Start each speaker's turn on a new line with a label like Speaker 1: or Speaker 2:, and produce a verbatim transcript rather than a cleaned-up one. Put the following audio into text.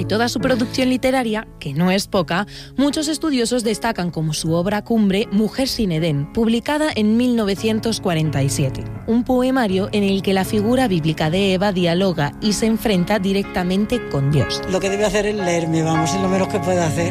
Speaker 1: toda su producción literaria, que no es poca, muchos estudiosos destacan como su obra cumbre Mujer sin Edén, publicada en mil novecientos cuarenta y siete. Un poemario en el que la figura bíblica de Eva dialoga y se enfrenta directamente con Dios.
Speaker 2: Lo que debe hacer es leerme, vamos, es lo menos que puede hacer.